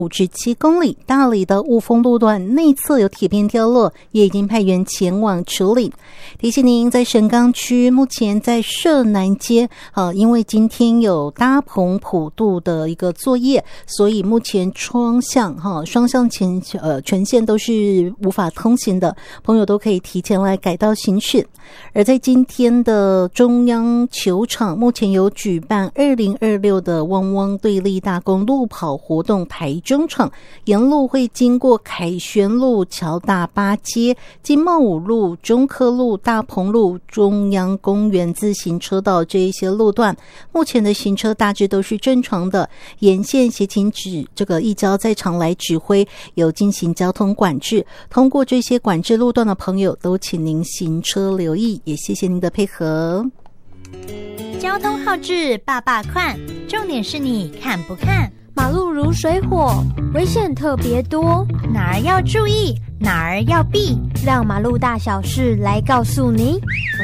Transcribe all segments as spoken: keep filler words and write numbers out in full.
五至七公里，大里的雾峰路段内侧有铁片掉落，也已经派员前往处理。提醒您，在神冈区目前在社南街，呃，因为今天有搭棚普渡的一个作业，所以目前双向哈双向前呃全线都是无法通行的，朋友都可以提前来改道行驶。而在今天的中央球场，目前有举办二零二六的汪汪队立大功路跑活动台中场，沿路会经过凯旋路、侨大八街、金茂五路、中科路、大鹏路、中央公园自行车道这一些路段，目前的行车大致都是正常的。沿线协请指这个义交在场来指挥，有进行交通管制。通过这些管制路段的朋友，都请您行车留意，也谢谢您的配合。 交通号志爸爸看，重点是你看不看。 马路如水火，危险特别多， 哪儿要注意，哪儿要避， 让马路大小事来告诉你。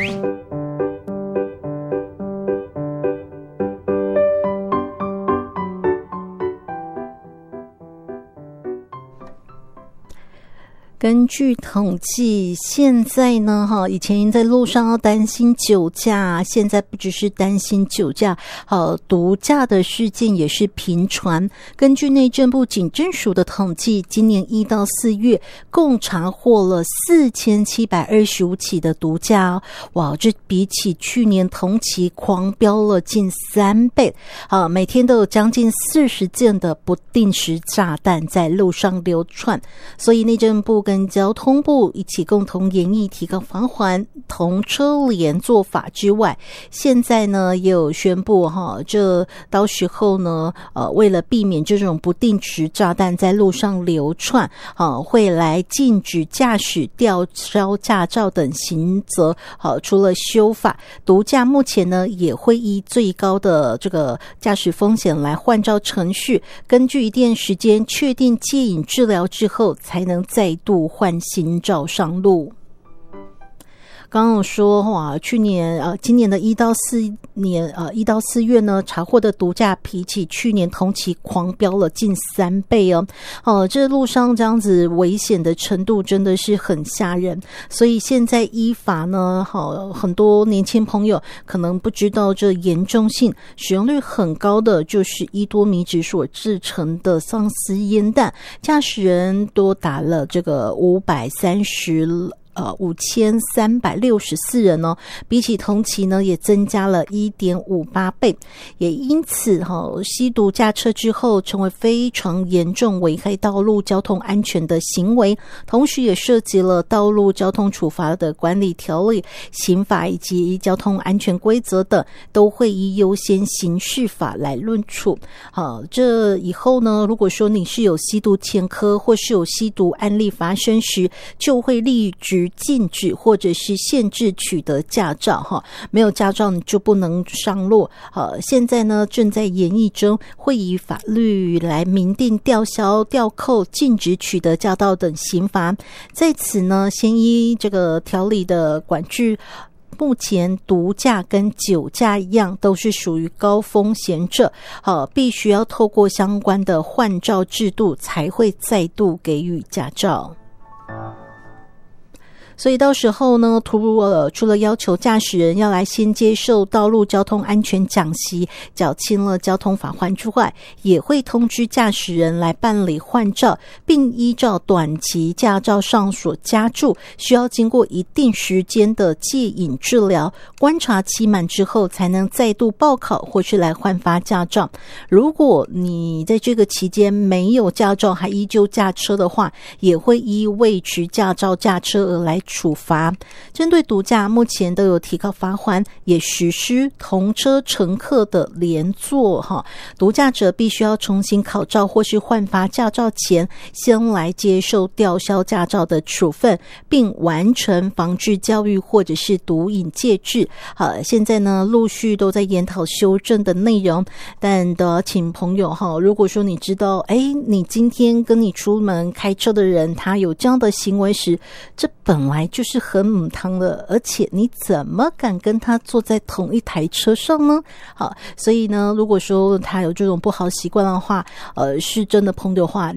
根据统计，现在呢哈，以前在路上要担心酒驾，现在不只是担心酒驾，呃，毒驾的事件也是频传。根据内政部警政署的统计，今年一到四月共查获了四千七百二十五起的毒驾，哇，这比起去年同期狂飙了近三倍啊！每天都有将近四十件的不定时炸弹在路上流窜，所以内政部跟交通部一起共同研议提高罚锾同车联做法之外，现在呢也有宣布哈，这到时候呢呃为了避免这种不定时炸弹在路上流窜啊，会来禁止驾驶、吊销驾照等刑责。好，除了修法，毒驾目前呢也会依最高的这个驾驶风险来换照程序，根据一定时间确定戒瘾治疗之后，才能再度换新照上路。刚刚有说哇，去年呃，今年的一到四年呃，一到四月呢，查获的毒驾比起去年同期狂飙了近三倍哦。哦、呃，这路上这样子危险的程度真的是很吓人。所以现在依法呢，好，很多年轻朋友可能不知道这严重性，使用率很高的就是伊多米酯所制成的丧尸烟弹，驾驶人多达了这个五百三十。呃，五千三百六十四人哦，比起同期呢，也增加了 一点五八倍，也因此哈、哦，吸毒驾车之后成为非常严重危害道路交通安全的行为，同时也涉及了道路交通处罚的管理条例、刑法以及交通安全规则等，都会依优先刑事法来论处。好，这以后呢，如果说你是有吸毒前科或是有吸毒案例发生时，就会立即禁止或者是限制取得驾照哈，没有驾照你就不能上路。呃，现在呢正在研议中，会以法律来明定吊销、吊扣、禁止取得驾照等刑罚。在此呢，先依这个条例的管制。目前毒驾跟酒驾一样，都是属于高风险者，好，必须要透过相关的换照制度，才会再度给予驾照。所以到时候呢，除了除了要求驾驶人要来先接受道路交通安全讲习，缴清了交通罚锾之外，也会通知驾驶人来办理换照，并依照短期驾照上所加注，需要经过一定时间的戒瘾治疗，观察期满之后，才能再度报考或是来换发驾照。如果你在这个期间没有驾照还依旧驾车的话，也会依未持驾照驾车而来处罚。针对毒驾，目前都有提高罚锾，也实施同车乘客的连坐哈。毒驾者必须要重新考照或是换发驾照前，先来接受吊销驾照的处分，并完成防治教育或者是毒瘾戒治。好，现在呢陆续都在研讨修正的内容，但都要请朋友哈，如果说你知道，哎，你今天跟你出门开车的人他有这样的行为时，这本来就是很母汤的，而且你怎么敢跟他坐在同一台车上呢？好，所以呢，如果说他有这种不好习惯的话，呃，是真的碰的话，